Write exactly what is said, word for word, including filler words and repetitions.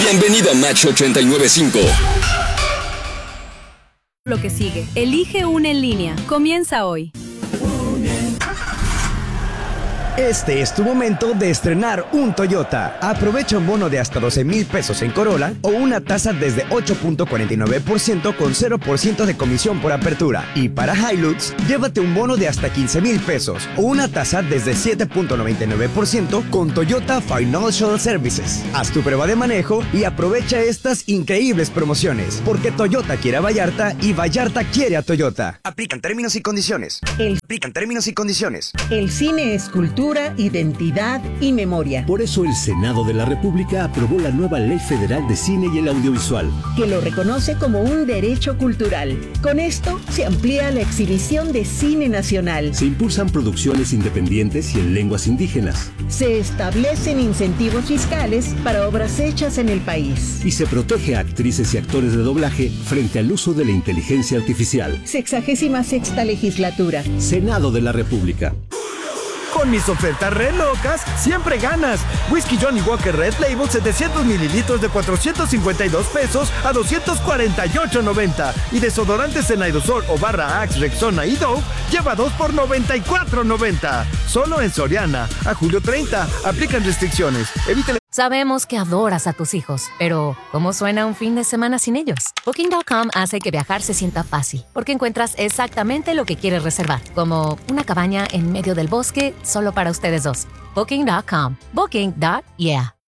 Bienvenido a Match ochenta y nueve punto cinco. Lo que sigue. Elige una en línea. Comienza hoy. Este es tu momento de estrenar un Toyota. Aprovecha un bono de hasta doce mil pesos en Corolla o una tasa desde ocho punto cuarenta y nueve por ciento con cero por ciento de comisión por apertura. Y para Hilux, llévate un bono de hasta quince mil pesos o una tasa desde siete punto noventa y nueve por ciento con Toyota Financial Services. Haz tu prueba de manejo y aprovecha estas increíbles promociones, porque Toyota quiere a Vallarta y Vallarta quiere a Toyota. Aplican términos y condiciones. El, Aplican términos y condiciones. El cine es cultura, identidad y memoria. Por eso el Senado de la República aprobó la nueva Ley Federal de Cine y el Audiovisual, que lo reconoce como un derecho cultural. Con esto se amplía la exhibición de cine nacional. Se impulsan producciones independientes y en lenguas indígenas. Se establecen incentivos fiscales para obras hechas en el país. Y se protege a actrices y actores de doblaje frente al uso de la inteligencia artificial. Sexagésima sexta legislatura. Senado de la República. Con mis ofertas re locas, siempre ganas. Whisky Johnny Walker Red Label setecientos mililitros de cuatrocientos cincuenta y dos pesos a doscientos cuarenta y ocho noventa. Y desodorantes en aerosol o barra Axe, Rexona y Dove, lleva dos por noventa y cuatro noventa. Solo en Soriana. A julio treinta. Aplican restricciones. Eviten. Sabemos que adoras a tus hijos, pero ¿cómo suena un fin de semana sin ellos? Booking punto com hace que viajar se sienta fácil, porque encuentras exactamente lo que quieres reservar, como una cabaña en medio del bosque solo para ustedes dos. Booking punto com. Booking. Yeah.